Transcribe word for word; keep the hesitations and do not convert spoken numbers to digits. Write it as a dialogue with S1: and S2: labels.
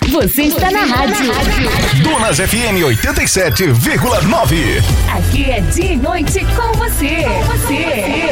S1: Você está na rádio.
S2: Donas F M oitenta e sete vírgula nove.
S1: Aqui é dia e noite com você. Com você.